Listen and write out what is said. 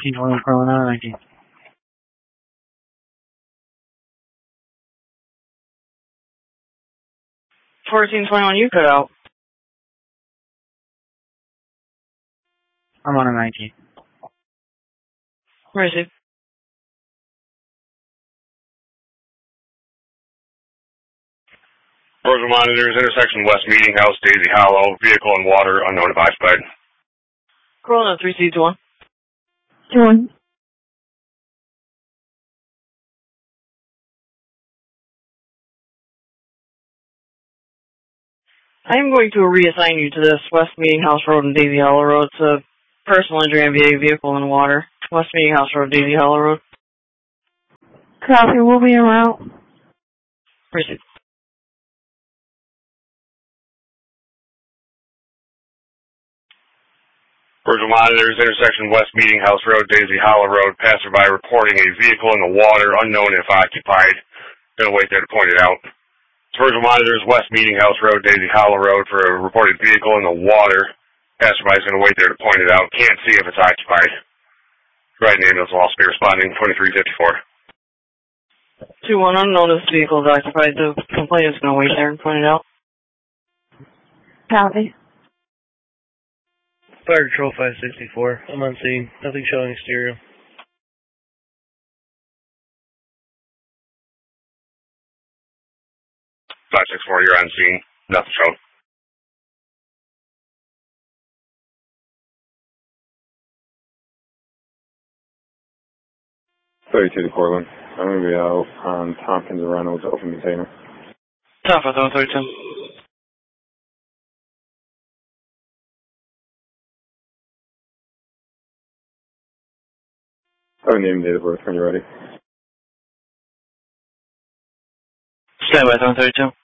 1421 Corona 19. 1421, you cut out. I'm on a 19. Receive. Virtual monitors, intersection West Meeting House, Daisy Hollow, vehicle and water, unknown if occupied. Corona 3C21. 21. I'm going to reassign you to this West Meeting House Road and Daisy Hollow Road. It's a personal injury MVA vehicle and water. West Meeting House Road, Daisy Hollow Road. Copy, we'll be en route. Receive. Virtual monitors, intersection West Meeting House Road, Daisy Hollow Road, passerby reporting a vehicle in the water, unknown if occupied. Gonna wait there to point it out. Virtual monitors, West Meeting House Road, Daisy Hollow Road for a reported vehicle in the water. Passerby's gonna wait there to point it out. Can't see if it's occupied. Right, and ambulance will also be responding 2354. 2-1 unknown if the vehicle is occupied. The complainant is going to wait there and point it out. Copy. Fire Control 564. I'm on scene. Nothing showing exterior. 564, you're on scene. Nothing shown. To Portland. I'm going to be out on Tompkins and Reynolds, open container. Top of 32. I have a name and date of birth when you're ready. Stand by 32.